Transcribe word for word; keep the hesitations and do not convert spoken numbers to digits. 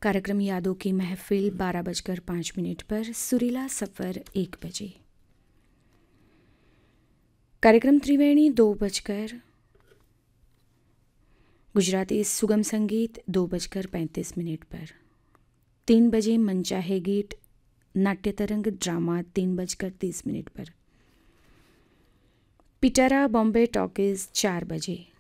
कार्यक्रम यादों की महफिल बारह बजकर पाँच मिनट पर, सुरीला सफ़र एक बजे। कार्यक्रम त्रिवेणी दो बजकर, गुजराती सुगम संगीत दो बजकर पैंतीस मिनट पर। तीन बजे मनचाहे गीत नाट्य तरंग ड्रामा तीन बजकर तीस मिनट पर। पिटारा बॉम्बे टॉकीज चार बजे।